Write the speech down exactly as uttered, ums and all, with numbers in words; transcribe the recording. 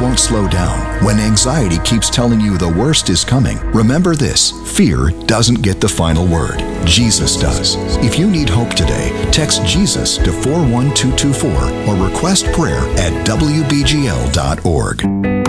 won't slow down. When anxiety keeps telling you the worst is coming, remember this: fear doesn't get the final word. Jesus does. If you need hope today, text Jesus to four one two two four or request prayer at W B G L dot org.